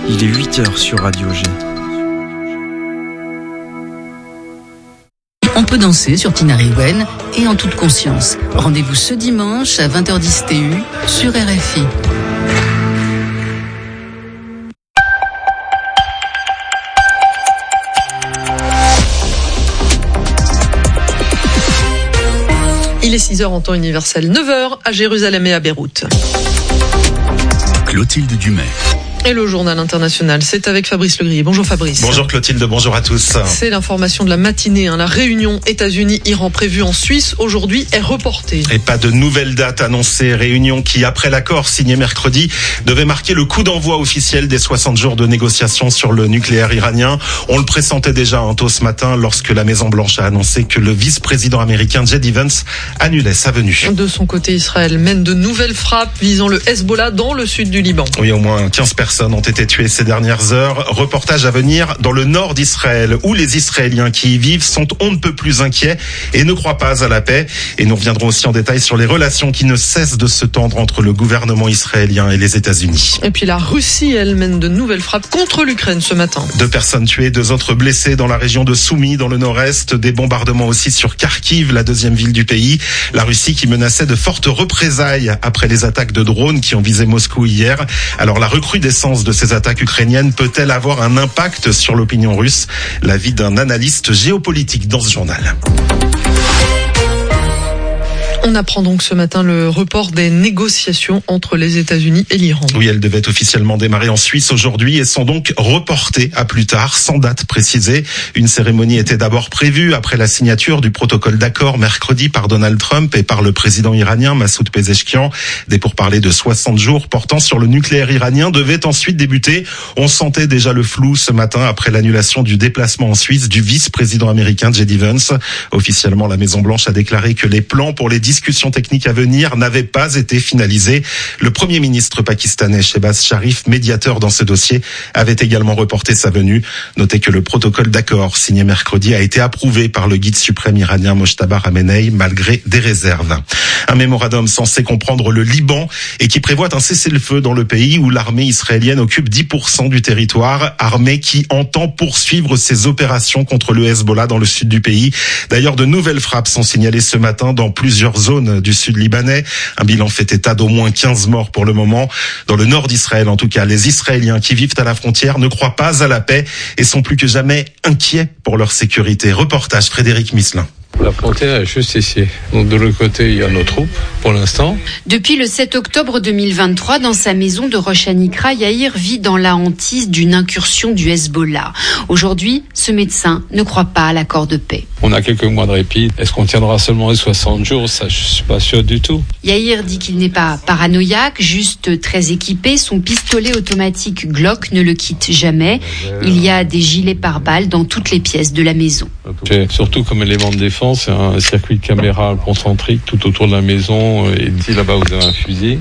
Il est 8h sur Radio G. On peut danser sur Tinariwen et en toute conscience. Rendez-vous ce dimanche à 20h10 TU sur RFI. Il est 6h en temps universel, 9h à Jérusalem et à Beyrouth. Clotilde Dumais. Et le journal international, c'est avec Fabrice Legrier. Bonjour Fabrice. Bonjour Clotilde, bonjour à tous. C'est l'information de la matinée. La réunion États-Unis-Iran prévue en Suisse aujourd'hui est reportée. Et pas de nouvelle date annoncée. Réunion qui, après l'accord signé mercredi, devait marquer le coup d'envoi officiel des 60 jours de négociations sur le nucléaire iranien. On le pressentait déjà tôt ce matin lorsque la Maison-Blanche a annoncé que le vice-président américain J.D. Vance annulait sa venue. De son côté, Israël mène de nouvelles frappes visant le Hezbollah dans le sud du Liban. Oui, au moins 15 personnes ont été tuées ces dernières heures. Reportage à venir dans le nord d'Israël, où les Israéliens qui y vivent sont on ne peut plus inquiets et ne croient pas à la paix. Et nous reviendrons aussi en détail sur les relations qui ne cessent de se tendre entre le gouvernement israélien et les États-Unis. Et puis la Russie, elle mène de nouvelles frappes contre l'Ukraine ce matin. 2 personnes tuées, 2 autres blessées dans la région de Soumy, dans le nord-est. Des bombardements aussi sur Kharkiv, la 2e ville du pays. La Russie qui menaçait de fortes représailles après les attaques de drones qui ont visé Moscou hier. Alors la recrudescence de ces attaques ukrainiennes peut-elle avoir un impact sur l'opinion russe? L'avis d'un analyste géopolitique dans ce journal. On apprend donc ce matin le report des négociations entre les États-Unis et l'Iran. Oui, elles devaient officiellement démarrer en Suisse aujourd'hui et sont donc reportées à plus tard, sans date précisée. Une cérémonie était d'abord prévue après la signature du protocole d'accord mercredi par Donald Trump et par le président iranien Massoud Pezeshkian. Des pourparlers de 60 jours portant sur le nucléaire iranien devaient ensuite débuter. On sentait déjà le flou ce matin après l'annulation du déplacement en Suisse du vice-président américain J.D. Vance. Officiellement, la Maison-Blanche a déclaré que les plans pour les discussions techniques à venir n'avaient pas été finalisées. Le Premier ministre pakistanais Shehbaz Sharif, médiateur dans ce dossier, avait également reporté sa venue. Notez que le protocole d'accord signé mercredi a été approuvé par le guide suprême iranien Mojtaba Khamenei malgré des réserves. Un mémorandum censé comprendre le Liban et qui prévoit un cessez-le-feu dans le pays où l'armée israélienne occupe 10% du territoire, armée qui entend poursuivre ses opérations contre le Hezbollah dans le sud du pays. D'ailleurs, de nouvelles frappes sont signalées ce matin dans plusieurs zones du sud libanais. Un bilan fait état d'au moins 15 morts pour le moment. Dans le nord d'Israël, en tout cas, les Israéliens qui vivent à la frontière ne croient pas à la paix et sont plus que jamais inquiets pour leur sécurité. Reportage Frédéric Misselin. La frontière est juste ici. Donc de l'autre côté, il y a nos troupes, pour l'instant. Depuis le 7 octobre 2023, dans sa maison de Rosh Hanikra, Yair vit dans la hantise d'une incursion du Hezbollah. Aujourd'hui, ce médecin ne croit pas à l'accord de paix. On a quelques mois de répit. Est-ce qu'on tiendra seulement les 60 jours? Ça, je suis pas sûr du tout. Yair dit qu'il n'est pas paranoïaque, juste très équipé. Son pistolet automatique Glock ne le quitte jamais. Il y a des gilets pare-balles dans toutes les pièces de la maison. J'ai surtout comme élément de défense, c'est un circuit de caméra concentrique tout autour de la maison. Et ici, là-bas, vous avez un fusil.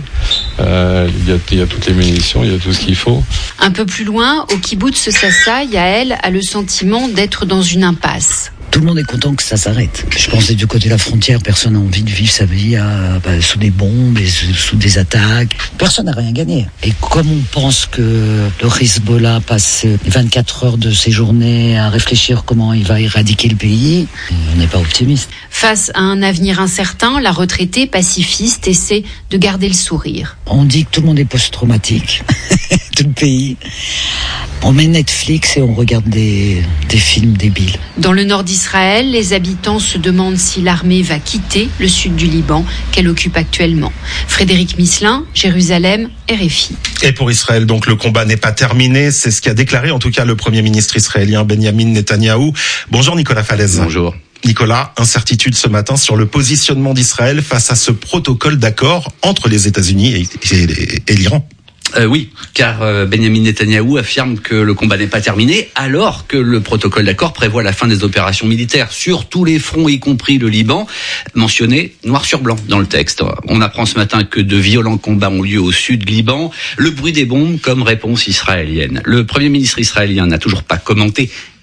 Il y a toutes les munitions, il y a tout ce qu'il faut. Un peu plus loin, au kibboutz Sassa, Yael a le sentiment d'être dans une impasse. Tout le monde est content que ça s'arrête. Je pense que du côté de la frontière, personne n'a envie de vivre sa vie sous des bombes et sous des attaques. Personne n'a rien gagné. Et comme on pense que le Hezbollah passe 24 heures de ses journées à réfléchir comment il va éradiquer le pays, on n'est pas optimiste. Face à un avenir incertain, la retraitée pacifiste essaie de garder le sourire. On dit que tout le monde est post-traumatique, tout le pays. On met Netflix et on regarde des films débiles. Dans le nord d'Israël, les habitants se demandent si l'armée va quitter le sud du Liban qu'elle occupe actuellement. Frédéric Misselin, Jérusalem, RFI. Et pour Israël, donc, le combat n'est pas terminé. C'est ce qu'a déclaré en tout cas le Premier ministre israélien Benjamin Netanyahou. Bonjour Nicolas Falaise. Bonjour. Nicolas, incertitude ce matin sur le positionnement d'Israël face à ce protocole d'accord entre les États-Unis et l'Iran. Oui, car Benjamin Netanyahou affirme que le combat n'est pas terminé, alors que le protocole d'accord prévoit la fin des opérations militaires sur tous les fronts, y compris le Liban, mentionné noir sur blanc dans le texte. On apprend ce matin que de violents combats ont lieu au sud Liban, le bruit des bombes comme réponse israélienne. Le Premier ministre israélien n'a toujours pas commenté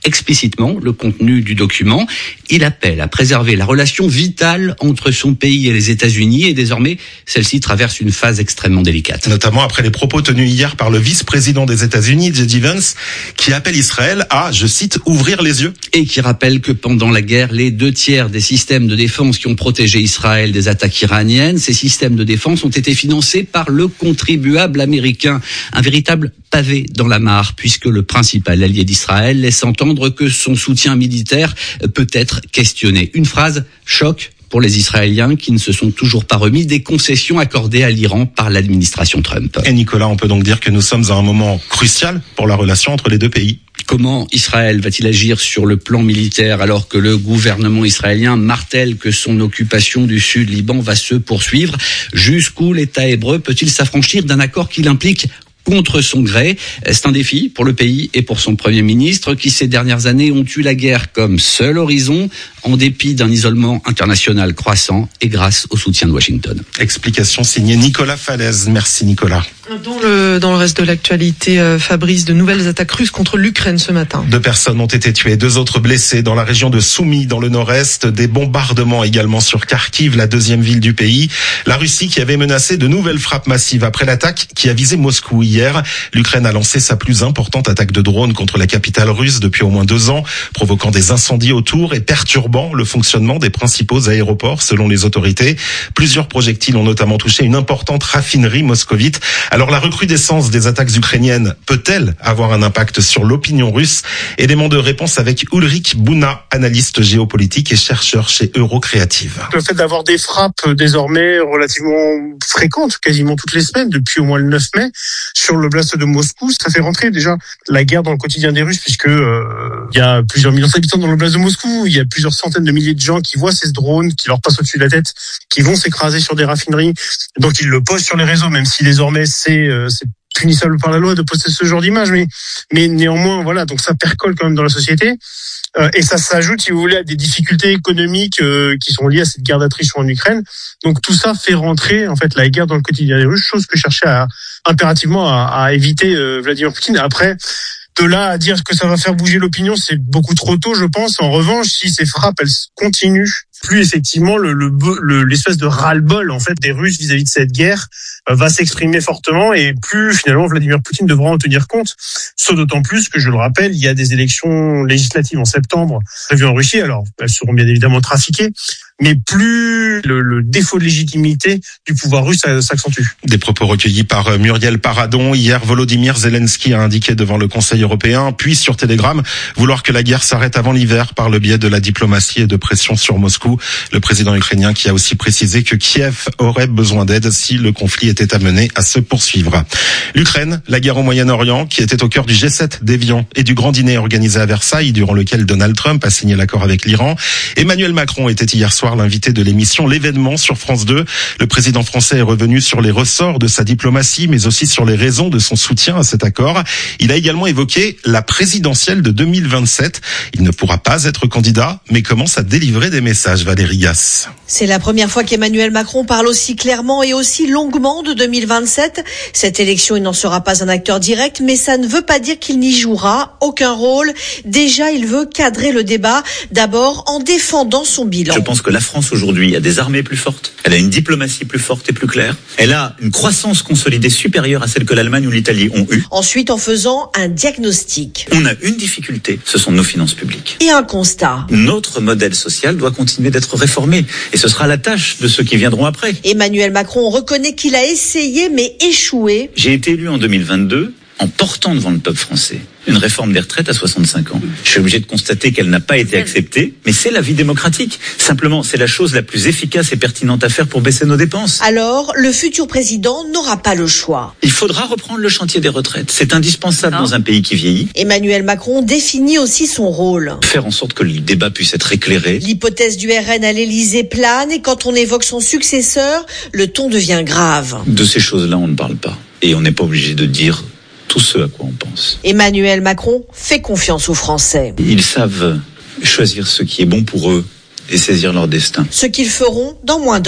explicitement le contenu du document. Il appelle à préserver la relation vitale entre son pays et les États-Unis et désormais, celle-ci traverse une phase extrêmement délicate. Notamment après les propos tenus hier par le vice-président des États-Unis, J.D. Vance, qui appelle Israël à, je cite, ouvrir les yeux. Et qui rappelle que pendant la guerre, les 2/3 des systèmes de défense qui ont protégé Israël des attaques iraniennes, ces systèmes de défense ont été financés par le contribuable américain. Un véritable pavé dans la mare, puisque le principal allié d'Israël laisse entendre que son soutien militaire peut être questionné. Une phrase choc pour les Israéliens qui ne se sont toujours pas remis des concessions accordées à l'Iran par l'administration Trump. Et Nicolas, on peut donc dire que nous sommes à un moment crucial pour la relation entre les deux pays. Comment Israël va-t-il agir sur le plan militaire alors que le gouvernement israélien martèle que son occupation du sud Liban va se poursuivre? Jusqu'où l'État hébreu peut-il s'affranchir d'un accord qui l'implique contre son gré? C'est un défi pour le pays et pour son Premier ministre qui ces dernières années ont eu la guerre comme seul horizon en dépit d'un isolement international croissant et grâce au soutien de Washington. Explication signée Nicolas Falaise. Merci Nicolas. Dans le reste de l'actualité, Fabrice, de nouvelles attaques russes contre l'Ukraine ce matin. 2 personnes ont été tuées, 2 autres blessées dans la région de Soumy, dans le nord-est. Des bombardements également sur Kharkiv, la 2e ville du pays. La Russie qui avait menacé de nouvelles frappes massives après l'attaque qui a visé Moscou hier. L'Ukraine a lancé sa plus importante attaque de drone contre la capitale russe depuis au moins 2 ans, provoquant des incendies autour et perturbant le fonctionnement des principaux aéroports selon les autorités. Plusieurs projectiles ont notamment touché une importante raffinerie moscovite. Alors la recrudescence des attaques ukrainiennes peut-elle avoir un impact sur l'opinion russe? Élément de réponse avec Ulrich Bouna, analyste géopolitique et chercheur chez Eurocreative. Le fait d'avoir des frappes désormais relativement fréquentes, quasiment toutes les semaines, depuis au moins le 9 mai, sur l'oblast de Moscou, ça fait rentrer déjà la guerre dans le quotidien des Russes, puisque il y a plusieurs millions d'habitants dans l'oblast de Moscou, il y a plusieurs centaines de milliers de gens qui voient ces drones qui leur passent au-dessus de la tête, qui vont s'écraser sur des raffineries, donc ils le postent sur les réseaux, même si désormais c'est punissable par la loi de poster ce genre d'image, mais néanmoins voilà, donc ça percole quand même dans la société. Et ça s'ajoute, si vous voulez, à des difficultés économiques qui sont liées à cette guerre d'attrition en Ukraine. Donc tout ça fait rentrer en fait la guerre dans le quotidien des Russes, chose que cherchait impérativement à éviter Vladimir Poutine. Après, de là à dire que ça va faire bouger l'opinion, c'est beaucoup trop tôt, je pense. En revanche, si ces frappes, elles continuent, plus effectivement l'espèce de ras-le-bol en fait des Russes vis-à-vis de cette guerre va s'exprimer fortement, et plus finalement Vladimir Poutine devra en tenir compte. Ce d'autant plus que, je le rappelle, il y a des élections législatives en septembre prévues en Russie. Alors elles seront bien évidemment trafiquées, mais plus le défaut de légitimité du pouvoir russe s'accentue. Des propos recueillis par Muriel Paradon. Hier, Volodymyr Zelensky a indiqué devant le Conseil européen, puis sur Telegram, vouloir que la guerre s'arrête avant l'hiver par le biais de la diplomatie et de pression sur Moscou. Le président ukrainien qui a aussi précisé que Kiev aurait besoin d'aide si le conflit était amené à se poursuivre. L'Ukraine, la guerre au Moyen-Orient, qui était au cœur du G7 d'Évian et du grand dîner organisé à Versailles, durant lequel Donald Trump a signé l'accord avec l'Iran. Emmanuel Macron était hier soir l'invité de l'émission L'événement sur France 2. Le président français est revenu sur les ressorts de sa diplomatie, mais aussi sur les raisons de son soutien à cet accord. Il a également évoqué la présidentielle de 2027. Il ne pourra pas être candidat, mais commence à délivrer des messages. Valérie Gasse. C'est la première fois qu'Emmanuel Macron parle aussi clairement et aussi longuement de 2027. Cette élection, il n'en sera pas un acteur direct, mais ça ne veut pas dire qu'il n'y jouera aucun rôle. Déjà, il veut cadrer le débat, d'abord en défendant son bilan. Je pense que la France aujourd'hui a des armées plus fortes, elle a une diplomatie plus forte et plus claire, elle a une croissance consolidée supérieure à celle que l'Allemagne ou l'Italie ont eue. Ensuite, en faisant un diagnostic. On a une difficulté, ce sont nos finances publiques. Et un constat. Notre modèle social doit continuer d'être réformé, et ce sera la tâche de ceux qui viendront après. Emmanuel Macron reconnaît qu'il a essayé mais échoué. J'ai été élu en 2022 en portant devant le peuple français une réforme des retraites à 65 ans. Je suis obligé de constater qu'elle n'a pas été acceptée, mais c'est la vie démocratique. Simplement, c'est la chose la plus efficace et pertinente à faire pour baisser nos dépenses. Alors, le futur président n'aura pas le choix. Il faudra reprendre le chantier des retraites. C'est indispensable dans un pays qui vieillit. Emmanuel Macron définit aussi son rôle. Faire en sorte que le débat puisse être éclairé. L'hypothèse du RN à l'Élysée plane, et quand on évoque son successeur, le ton devient grave. De ces choses-là, on ne parle pas. Et on n'est pas obligé de dire tout ce à quoi on pense. Emmanuel Macron fait confiance aux Français. Ils savent choisir ce qui est bon pour eux et saisir leur destin. Ce qu'ils feront dans moins d'1 an.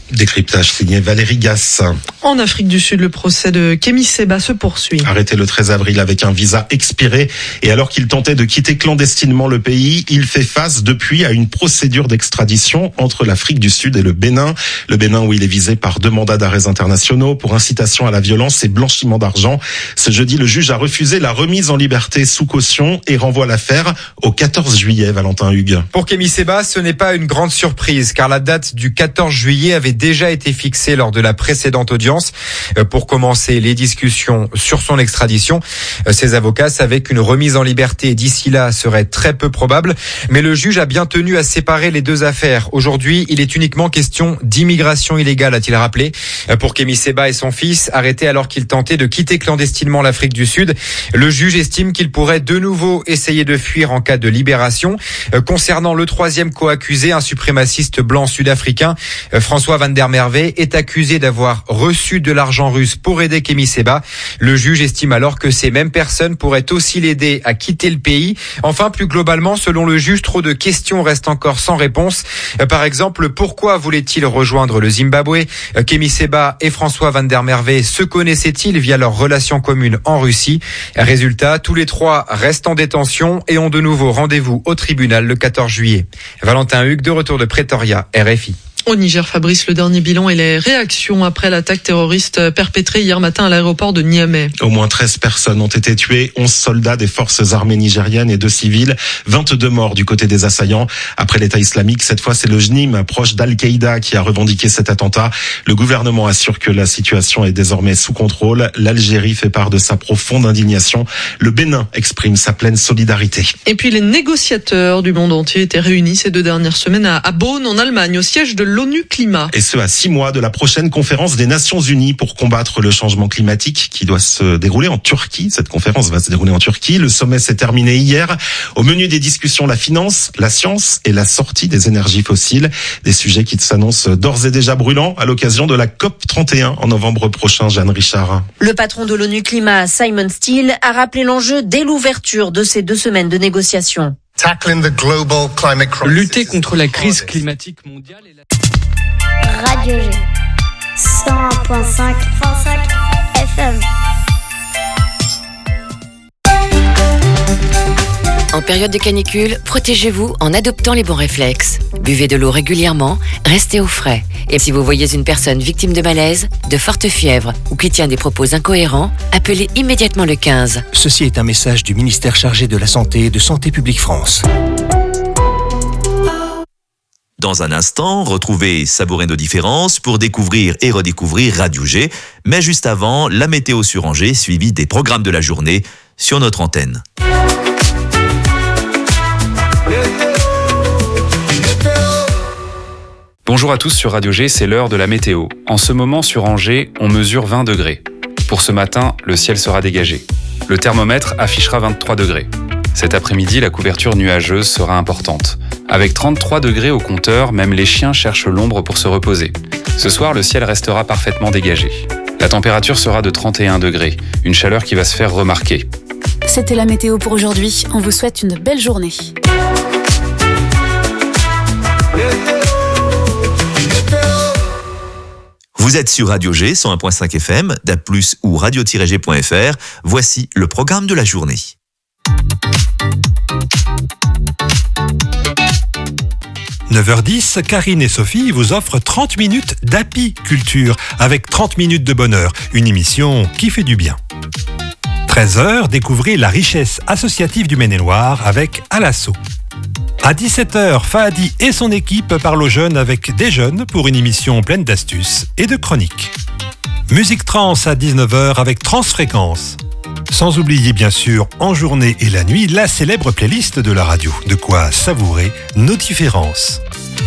Décryptage signé Valérie Gasse. En Afrique du Sud, le procès de Kémy Séba se poursuit. Arrêté le 13 avril avec un visa expiré et alors qu'il tentait de quitter clandestinement le pays, il fait face depuis à une procédure d'extradition entre l'Afrique du Sud et le Bénin. Le Bénin où il est visé par 2 mandats d'arrêt internationaux pour incitation à la violence et blanchiment d'argent. Ce jeudi, le juge a refusé la remise en liberté sous caution et renvoie l'affaire au 14 juillet, Valentin Hugues. Pour Kémy Séba, ce n'est pas une grande surprise car la date du 14 juillet avait déjà été fixée lors de la précédente audience pour commencer les discussions sur son extradition. Ses avocats savaient qu'une remise en liberté d'ici là serait très peu probable, mais le juge a bien tenu à séparer les deux affaires. Aujourd'hui, il est uniquement question d'immigration illégale, a-t-il rappelé. Pour Kémy Séba et son fils, arrêtés alors qu'ils tentaient de quitter clandestinement l'Afrique du Sud, le juge estime qu'il pourrait de nouveau essayer de fuir en cas de libération. Concernant le 3e co-accusé, un suprémaciste blanc sud-africain, François Van der Merwe, est accusé d'avoir reçu de l'argent russe pour aider Kémy Séba. Le juge estime alors que ces mêmes personnes pourraient aussi l'aider à quitter le pays. Enfin, plus globalement, selon le juge, trop de questions restent encore sans réponse. Par exemple, pourquoi voulait-il rejoindre le Zimbabwe ? Kémy Séba et François Van der Merwe se connaissaient-ils via leur relation commune en Russie ? Résultat, tous les 3 restent en détention et ont de nouveau rendez-vous au tribunal le 14 juillet. Valentin Hugues, de retour de Pretoria, RFI. Au Niger, Fabrice, le dernier bilan et les réactions après l'attaque terroriste perpétrée hier matin à l'aéroport de Niamey. Au moins 13 personnes ont été tuées, 11 soldats des forces armées nigériennes et 2 civils, 22 morts du côté des assaillants. Après l'État islamique, cette fois c'est le JNIM, proche d'Al-Qaïda, qui a revendiqué cet attentat. Le gouvernement assure que la situation est désormais sous contrôle. L'Algérie fait part de sa profonde indignation. Le Bénin exprime sa pleine solidarité. Et puis les négociateurs du monde entier étaient réunis ces 2 dernières semaines à Bonn, en Allemagne, au siège de l'ONU Climat. Et ce, à 6 mois de la prochaine conférence des Nations Unies pour combattre le changement climatique qui doit se dérouler en Turquie. Cette conférence va se dérouler en Turquie. Le sommet s'est terminé hier. Au menu des discussions, la finance, la science et la sortie des énergies fossiles. Des sujets qui s'annoncent d'ores et déjà brûlants à l'occasion de la COP31 en novembre prochain. Jeanne Richard. Le patron de l'ONU Climat, Simon Steele, a rappelé l'enjeu dès l'ouverture de ces 2 semaines de négociations. Lutter contre la crise climatique mondiale et Radio G 101.5 FM. En période de canicule, protégez-vous en adoptant les bons réflexes. Buvez de l'eau régulièrement, restez au frais. Et si vous voyez une personne victime de malaise, de forte fièvre ou qui tient des propos incohérents, appelez immédiatement le 15. Ceci est un message du ministère chargé de la Santé et de Santé publique France. Dans un instant, retrouvez Savourer nos différences pour découvrir et redécouvrir Radio G. Mais juste avant, la météo sur Angers, suivie des programmes de la journée sur notre antenne. Bonjour à tous sur Radio G, c'est l'heure de la météo. En ce moment sur Angers, on mesure 20 degrés. Pour ce matin, le ciel sera dégagé. Le thermomètre affichera 23 degrés. Cet après-midi, la couverture nuageuse sera importante. Avec 33 degrés au compteur, même les chiens cherchent l'ombre pour se reposer. Ce soir, le ciel restera parfaitement dégagé. La température sera de 31 degrés, une chaleur qui va se faire remarquer. C'était la météo pour aujourd'hui. On vous souhaite une belle journée. Vous êtes sur Radio G 101.5 FM, DAB+, ou radio-g.fr. Voici le programme de la journée. « 9h10, Karine et Sophie vous offrent 30 minutes d'apiculture avec 30 minutes de bonheur, une émission qui fait du bien. 13h, découvrez la richesse associative du Maine-et-Loire avec Alasso. À 17h, Fahadi et son équipe parlent aux jeunes avec des jeunes pour une émission pleine d'astuces et de chroniques. Musique trance à 19h avec Transfréquence. Sans oublier bien sûr, en journée et la nuit, la célèbre playlist de la radio. De quoi savourer nos différences.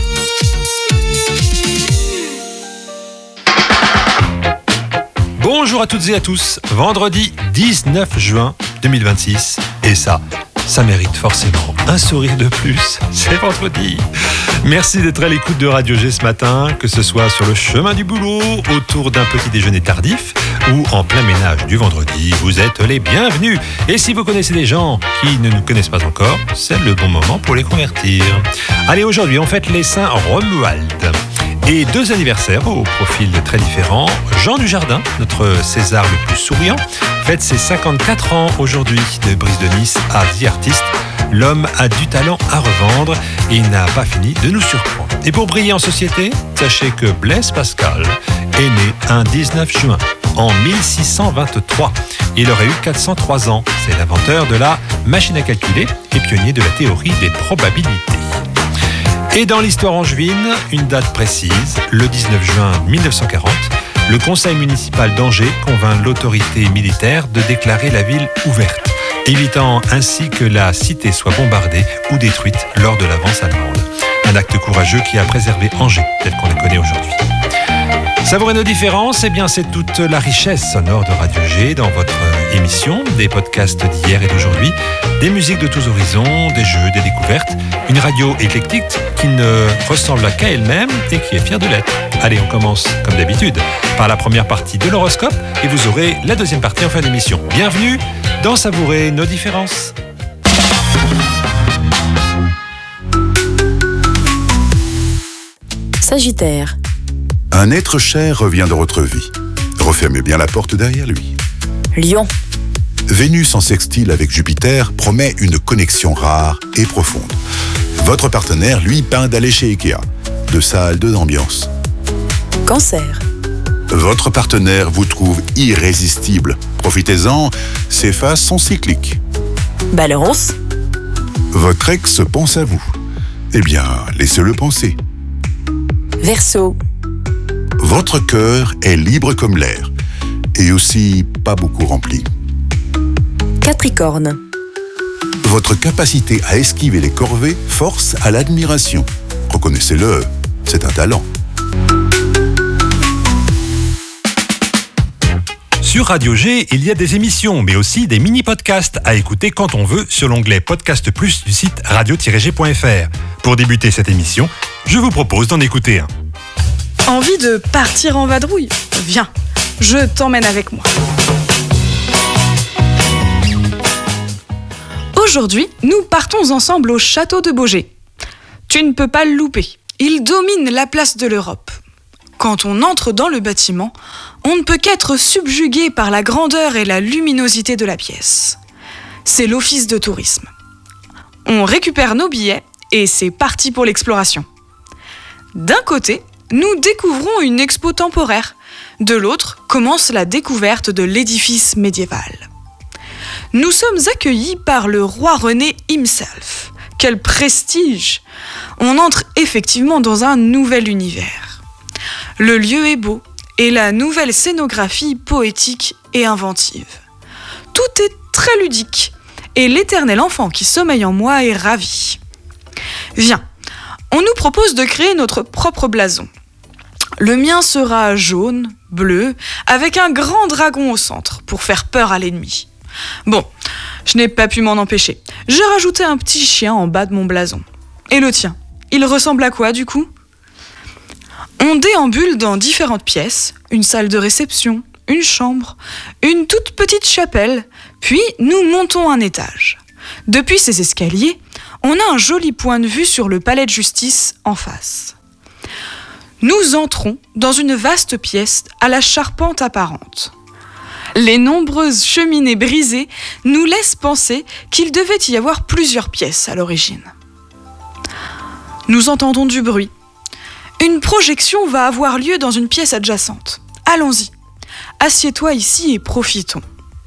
Bonjour à toutes et à tous. Vendredi 19 juin 2026. Et ça mérite forcément un sourire de plus. C'est vendredi. Merci d'être à l'écoute de Radio G ce matin, que ce soit sur le chemin du boulot, autour d'un petit déjeuner tardif ou en plein ménage du vendredi. Vous êtes les bienvenus. Et si vous connaissez des gens qui ne nous connaissent pas encore, c'est le bon moment pour les convertir. Allez, aujourd'hui, on fête les saints Romuald Et 2 anniversaires au profil très différent. Jean Dujardin, notre César le plus souriant, fête ses 54 ans aujourd'hui. De Brise de Nice à The Artist, l'homme a du talent à revendre et il n'a pas fini de nous surprendre. Et pour briller en société, sachez que Blaise Pascal est né un 19 juin en 1623. Il aurait eu 403 ans. C'est l'inventeur de la machine à calculer et pionnier de la théorie des probabilités. Et dans l'histoire angevine, une date précise, le 19 juin 1940, le conseil municipal d'Angers convainc l'autorité militaire de déclarer la ville ouverte, évitant ainsi que la cité soit bombardée ou détruite lors de l'avance allemande. Un acte courageux qui a préservé Angers, tel qu'on le connaît aujourd'hui. Savourer nos différences, eh bien c'est toute la richesse sonore de Radio G dans votre émission, des podcasts d'hier et d'aujourd'hui, des musiques de tous horizons, des jeux, des découvertes, une radio éclectique qui ne ressemble qu'à elle-même et qui est fière de l'être. Allez, on commence comme d'habitude par la première partie de l'horoscope et vous aurez la deuxième partie en fin d'émission. Bienvenue dans Savourer nos différences. Sagittaire. Un être cher revient dans votre vie. Refermez bien la porte derrière lui. Lion. Vénus en sextile avec Jupiter promet une connexion rare et profonde. Votre partenaire, lui, peint d'aller chez Ikea. De salle, d'ambiance. Cancer. Votre partenaire vous trouve irrésistible. Profitez-en, ces phases sont cycliques. Balance. Votre ex pense à vous. Eh bien, laissez-le penser. Verseau. Votre cœur est libre comme l'air, et aussi pas beaucoup rempli. Capricorne. Votre capacité à esquiver les corvées force à l'admiration. Reconnaissez-le, c'est un talent. Sur Radio G, il y a des émissions, mais aussi des mini-podcasts à écouter quand on veut sur l'onglet Podcast Plus du site radio-g.fr. Pour débuter cette émission, je vous propose d'en écouter un. Envie de partir en vadrouille ? Viens, je t'emmène avec moi. Aujourd'hui, nous partons ensemble au château de Baugé. Tu ne peux pas le louper, il domine la place de l'Europe. Quand on entre dans le bâtiment, on ne peut qu'être subjugué par la grandeur et la luminosité de la pièce. C'est l'office de tourisme. On récupère nos billets et c'est parti pour l'exploration. D'un côté, nous découvrons une expo temporaire. De l'autre, commence la découverte de l'édifice médiéval. Nous sommes accueillis par le roi René himself. Quel prestige! On entre effectivement dans un nouvel univers. Le lieu est beau et la nouvelle scénographie poétique et inventive. Tout est très ludique et l'éternel enfant qui sommeille en moi est ravi. Viens, on nous propose de créer notre propre blason. Le mien sera jaune, bleu, avec un grand dragon au centre pour faire peur à l'ennemi. Bon, je n'ai pas pu m'en empêcher. J'ai rajouté un petit chien en bas de mon blason. Et le tien, il ressemble à quoi du coup ? On déambule dans différentes pièces, une salle de réception, une chambre, une toute petite chapelle, puis nous montons un étage. Depuis ces escaliers, on a un joli point de vue sur le palais de justice en face. Nous entrons dans une vaste pièce à la charpente apparente. Les nombreuses cheminées brisées nous laissent penser qu'il devait y avoir plusieurs pièces à l'origine. Nous entendons du bruit. Une projection va avoir lieu dans une pièce adjacente. Allons-y. Assieds-toi ici et profitons.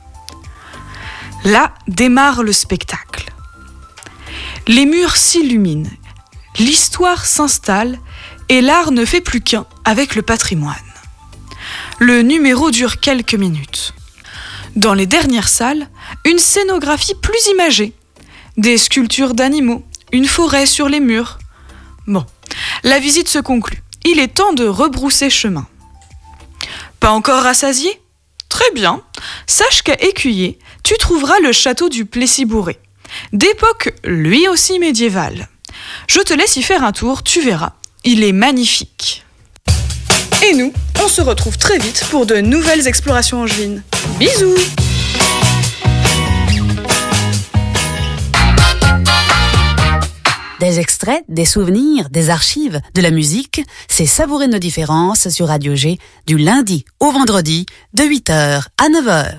Là démarre le spectacle. Les murs s'illuminent, l'histoire s'installe et l'art ne fait plus qu'un avec le patrimoine. Le numéro dure quelques minutes. Dans les dernières salles, une scénographie plus imagée. Des sculptures d'animaux, une forêt sur les murs. Bon, la visite se conclut. Il est temps de rebrousser chemin. Pas encore rassasié ? Très bien. Sache qu'à Écuyer, tu trouveras le château du Plessis-Bourré, d'époque lui aussi médiévale. Je te laisse y faire un tour, tu verras. Il est magnifique. Et nous, on se retrouve très vite pour de nouvelles explorations angevines. Bisous! Des Des extraits, des souvenirs, des archives, de la musique, c'est Savourer nos différences sur Radio G du lundi au vendredi de 8h à 9h.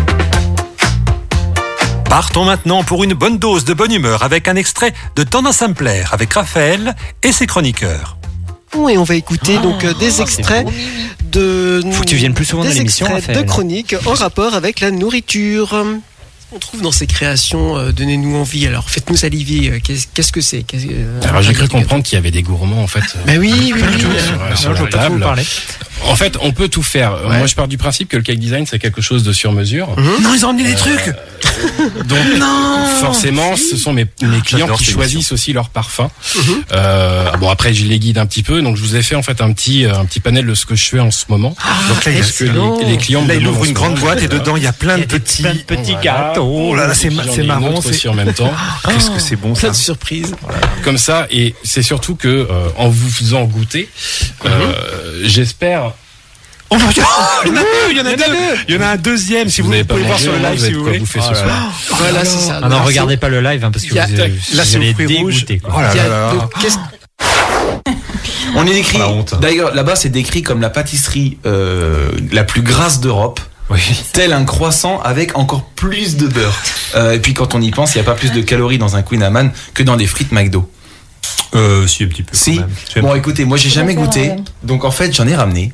Partons maintenant pour une bonne dose de bonne humeur avec un extrait de Tendance Sampler avec Raphaël et ses chroniqueurs. Oui, on va écouter des extraits de. Faut que tu viennes plus souvent dans l'émission, Raphaël. De chroniques en rapport avec la nourriture. On trouve dans ces créations, donnez-nous envie. Alors, faites-nous saliver. Qu'est-ce que c'est Alors, j'ai cru comprendre qu'il y avait des gourmands, en fait. Mais oui. Sur la table. En fait, on peut tout faire. Ouais. Moi, je pars du principe que le cake design, c'est quelque chose de sur mesure. Non, ils ont emmené des trucs. Donc, forcément, ce sont mes clients qui choisissent aussi leur parfum. Bon, après, je les guide un petit peu. Donc, je vous ai fait en fait un petit panel de ce que je fais en ce moment. Donc là, les clients là, il ouvre une grande boîte et dedans, il y a plein de petits gâteaux. Oh là là, c'est marrant. Aussi en même temps. Qu'est-ce que c'est bon, ça. Plein de surprises. Voilà. Comme ça, et c'est surtout que en vous faisant goûter, j'espère. Oh mon Dieu, il y en a deux. Il y en a un deuxième, si vous pouvez voir sur le live, si vous voulez. Voilà, c'est ça. Non, regardez pas le live, parce que vous allez dégoûter. Oh là là. On est décrit. D'ailleurs, là-bas, c'est décrit comme la pâtisserie la plus grasse d'Europe. Oui. Tel un croissant avec encore plus de beurre. Et puis quand on y pense, il n'y a pas plus de calories dans un Queen Amman que dans des frites McDo. Si, un petit peu. Si. Bon, écoutez, moi j'ai jamais goûté, donc en fait j'en ai ramené.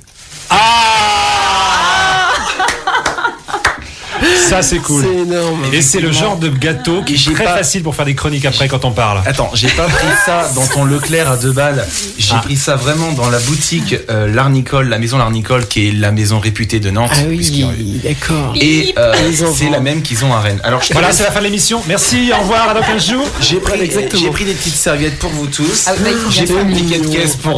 Ça c'est cool. C'est énorme. Et c'est le genre de gâteau qui est très facile pour faire des chroniques après quand on parle. Attends, j'ai pas pris ça dans ton Leclerc à 2 balles. J'ai pris ça vraiment dans la boutique L'Arnicole, la maison L'Arnicole, qui est la maison réputée de Nantes. Ah oui, d'accord. Et c'est la même qu'ils ont à Rennes. Alors voilà, c'est la fin de l'émission. Merci, au revoir, à dans 15 jours. J'ai pris des petites serviettes pour vous tous. J'ai fait un piquet de caisse pour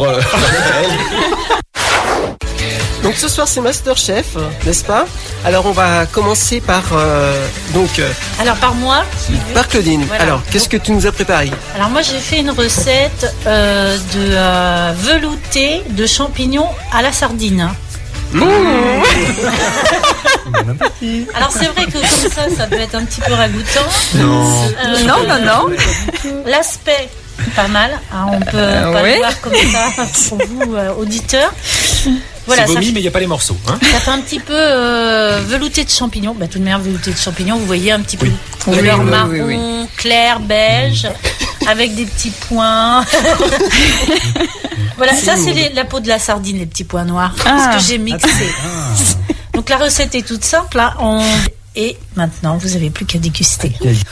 Donc ce soir c'est Masterchef, n'est-ce pas? Alors on va commencer par Alors par moi. Par Claudine. Voilà. Alors qu'est-ce que tu nous as préparé? Alors moi j'ai fait une recette de velouté de champignons à la sardine. Alors c'est vrai que comme ça peut être un petit peu ragoûtant. Non. L'aspect pas mal, hein, on peut pas le voir comme ça pour vous auditeurs. Voilà, c'est vomi, mais il n'y a pas les morceaux. Hein. Ça fait un petit peu velouté de champignons. Bah, tout de même, velouté de champignons, vous voyez un petit peu couleur marron, clair, beige, avec des petits points. Voilà, ça c'est la peau de la sardine, les petits points noirs. Parce que j'ai mixé. Donc la recette est toute simple. Hein, et maintenant, vous n'avez plus qu'à déguster.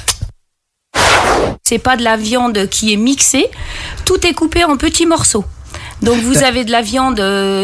C'est pas de la viande qui est mixée. Tout est coupé en petits morceaux. Donc vous avez de la viande,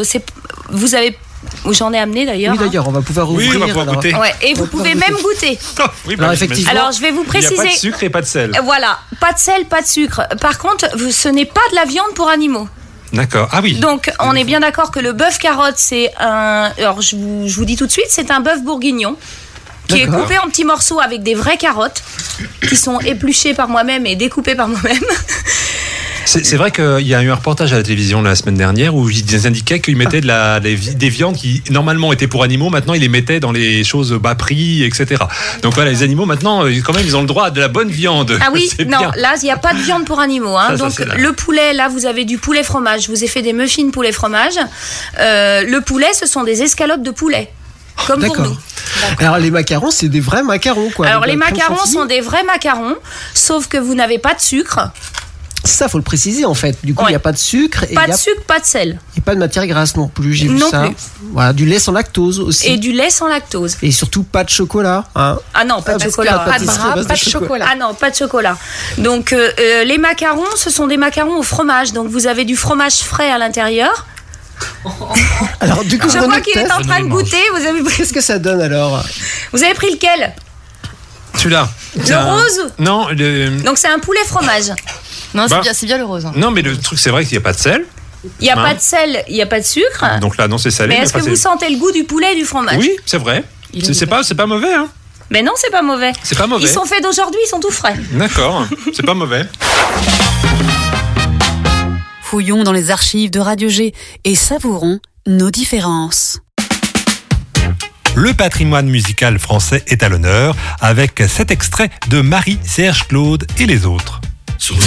j'en ai amené d'ailleurs. Oui d'ailleurs, on va pouvoir ouvrir. Oui, on va pouvoir goûter. Ouais, et vous pouvez même goûter. Oui, alors, effectivement. Alors je vais vous préciser. Il n'y a pas de sucre et pas de sel. Voilà, pas de sel, pas de sucre. Par contre, ce n'est pas de la viande pour animaux. D'accord. Ah oui. Donc on est bien d'accord que le bœuf carotte, c'est un. Alors je vous dis tout de suite, c'est un bœuf bourguignon. Qui est coupé en petits morceaux avec des vraies carottes qui sont épluchées par moi-même et découpées par moi-même. C'est vrai qu'il y a eu un reportage à la télévision la semaine dernière où ils indiquaient qu'ils mettaient des viandes qui normalement étaient pour animaux, maintenant ils les mettaient dans les choses bas prix, etc. Donc voilà, les animaux maintenant, quand même, ils ont le droit à de la bonne viande. Ah oui, non, bien. là il n'y a pas de viande pour animaux. Hein. Donc le poulet, là vous avez du poulet fromage. Je vous ai fait des muffins poulet fromage. Le poulet, ce sont des escalopes de poulet. Comme pour nous. Alors les macarons, c'est des vrais macarons quoi. Alors les macarons sont des vrais macarons, sauf que vous n'avez pas de sucre. Ça, faut le préciser en fait. Du coup, il n'y a pas de sucre. Pas de sucre, pas de sel. Et pas de matière grasse non plus, j'ai vu ça. Plus. Voilà, du lait sans lactose aussi. Et du lait sans lactose. Et surtout pas de chocolat. Hein. Ah non, pas de chocolat. Pas de bras, pas de chocolat. Ah non, pas de chocolat. Donc les macarons, ce sont des macarons au fromage. Donc vous avez du fromage frais à l'intérieur. Alors du coup, je vois qu'il est en train de goûter. Vous avez pris... Qu'est-ce que ça donne alors? Vous avez pris lequel? Celui-là. Le rose? Non. Donc c'est un poulet fromage. Non, c'est bien le rose. Hein. Non, mais le truc, c'est vrai qu'il n'y a pas de sel. Il n'y a pas de sel, il n'y a pas de sucre. Donc là, non, c'est salé. Mais est-ce que vous sentez le goût du poulet et du fromage? Oui, c'est vrai. C'est pas mauvais, hein. Mais non, c'est pas mauvais. C'est pas mauvais. Ils sont faits d'aujourd'hui, ils sont tout frais. D'accord, c'est pas mauvais. Fouillons dans les archives de Radio G et savourons nos différences. Le patrimoine musical français est à l'honneur avec cet extrait de Marie, Serge Claude et les autres.